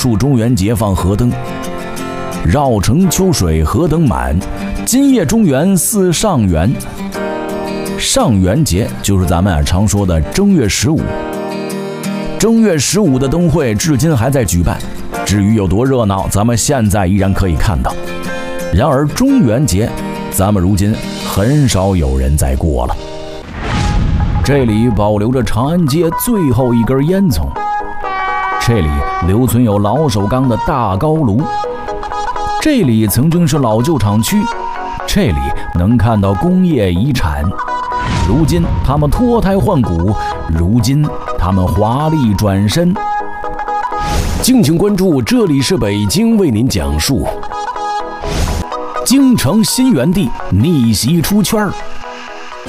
树中原节放河灯，绕城秋水河灯满，今夜中原似上元。上元节就是咱们常说的正月15。正月15的灯会至今还在举办，至于有多热闹，咱们现在依然可以看到。然而中元节，咱们如今很少有人在过了。这里保留着长安街最后一根烟囱，这里留存有老首钢的大高炉，这里曾经是老旧厂区，这里能看到工业遗产。如今他们脱胎换骨，如今他们华丽转身。 敬请关注，这里是北京为您讲述京城新元地逆袭出圈。